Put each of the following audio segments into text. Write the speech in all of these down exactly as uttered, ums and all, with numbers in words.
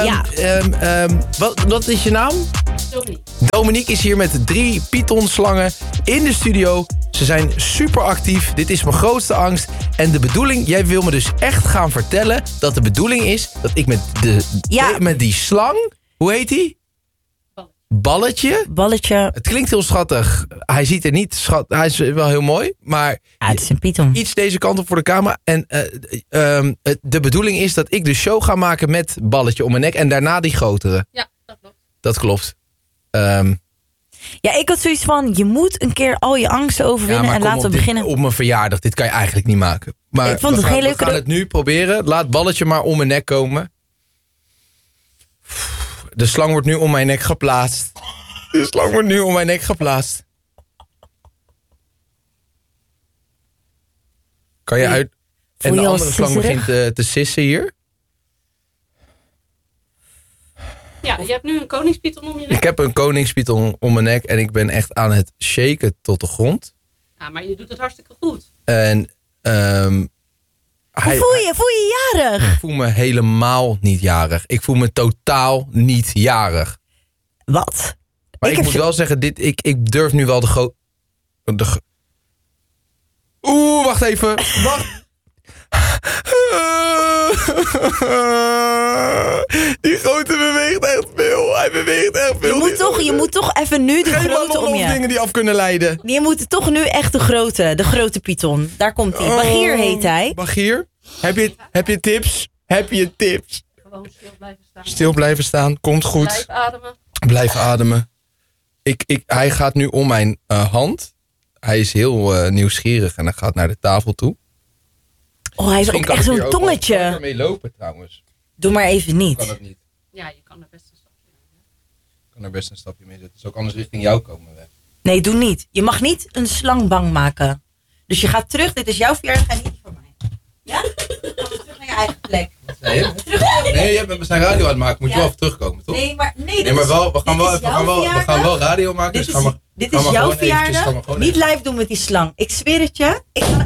Ja. Um, um, wat, wat is je naam? Dominique. Dominique is hier met drie pythonslangen in de studio. Ze zijn super actief. Dit is mijn grootste angst. En de bedoeling, jij wil me dus echt gaan vertellen dat de bedoeling is dat ik met, de, Ja. met die slang, hoe heet die? Balletje. Balletje. Het klinkt heel schattig. Hij ziet er niet schat. Hij is wel heel mooi, maar Ja, het is een python. iets deze kant op voor de camera. En uh, um, de bedoeling is dat ik de show ga maken met Balletje om mijn nek en daarna die grotere. Ja, dat klopt. Dat klopt. Um, Ja, ik had zoiets van, je moet een keer al je angsten overwinnen ja, en kom laten we op, dit- beginnen. Op mijn verjaardag, dit kan je eigenlijk niet maken. Maar Ik vond we het gaan, heel leuk we gaan dat- het nu proberen. Laat Balletje maar om mijn nek komen. De slang wordt nu om mijn nek geplaatst. De slang wordt nu om mijn nek geplaatst. Kan je uit... Voel En de je al andere slang sisserig? begint te, te sissen hier. Ja, je hebt nu een koningspython om je nek. Ik heb een koningspython om mijn nek en ik ben echt aan het shaken tot de grond. Ja, maar je doet het hartstikke goed. En um, Hoe hij, voel je? Voel je je jarig? ik voel me helemaal niet jarig. Ik voel me totaal niet jarig. Wat? Maar Ik ik, heb moet zo- wel zeggen, dit, ik, ik durf nu wel de groot... De gro- Oeh, wacht even. Wacht. Die grote beweegt echt veel. Hij beweegt echt veel. Je moet, Die toch, je grote. moet toch even nu de Geen grote om ballon je. of dingen die af kunnen leiden. Je moet toch nu echt de grote, de grote python. Daar komt hij. Bagier heet hij. Bagier, heb je, heb je tips? Heb je tips? Gewoon stil blijven staan. Stil blijven staan, komt goed. Blijf ademen. Blijf ademen. Ik, ik, hij gaat nu om mijn uh, hand. Hij is heel uh, nieuwsgierig en hij gaat naar de tafel toe. Oh, hij is Misschien ook kan echt ik hier zo'n ook wel- tongetje. Kan ik ermee lopen trouwens? Doe maar even Kan niet. dat niet? Ja, je kan er best een stapje nemen. Ik kan er best een stapje mee zetten. Zou ik anders richting jou komen weg? Nee, doe niet. Je mag niet een slang bang maken. Dus je gaat terug. Dit is jouw verjaardag en niet voor mij. Ja? Dan gaan we terug naar je eigen plek. Nee, nee, je bent met zijn radio aan het maken. Moet je Ja. wel even terugkomen, toch? Nee, maar nee. Nee, dit maar is- wel, we gaan dit wel, is even, we gaan jouw wel, we gaan verjaardag. wel radio maken. Dit Dus is, gaan we, dit gaan is we jouw gewoon eventjes- verjaardag. gaan we gewoon Niet even- live doen met die slang. Ik zweer het je. Ik ga...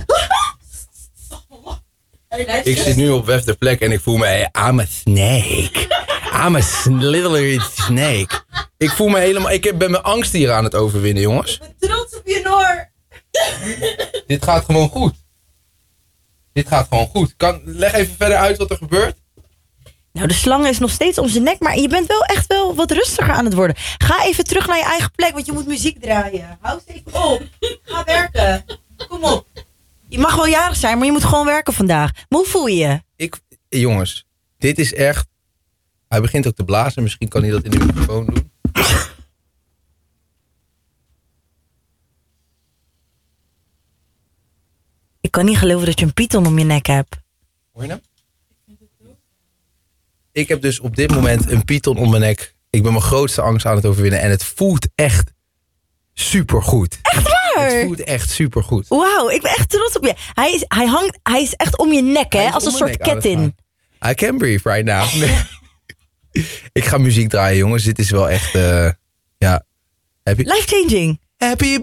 Ik zit nu op weg de plek en ik voel me, hey, I'm a snake. I'm a sn- little snake. Ik voel me helemaal, ik heb- ben mijn angst hier aan het overwinnen, jongens. Ik ben trots op je, Noor. Dit gaat gewoon goed. Dit gaat gewoon goed. Kan, leg even verder uit wat er gebeurt. Nou, de slang is nog steeds om zijn nek, maar je bent wel echt wel wat rustiger aan het worden. Ga even terug naar je eigen plek, want je moet muziek draaien. Hou eens even op. Ga werken. Kom op. Je mag wel jarig zijn, maar je moet gewoon werken vandaag. Maar hoe voel je je? Ik, jongens, dit is echt... Hij begint ook te blazen. Misschien kan hij dat in de microfoon doen. Ik kan niet geloven dat je een python om je nek hebt. Hoor je nou? Ik heb dus op dit moment een python om mijn nek. Ik ben mijn grootste angst aan het overwinnen. En het voelt echt supergoed. Echt waar? Het voelt echt supergoed. Wauw, ik ben echt trots op je. Hij is, hij hangt, hij is echt om je nek, hè? Hij is Als een om mijn soort nek aan het ketting. gaan. I can breathe right now. Nee. Ik ga muziek draaien, jongens. Dit is wel echt... Uh, ja. Happy, Life changing. happy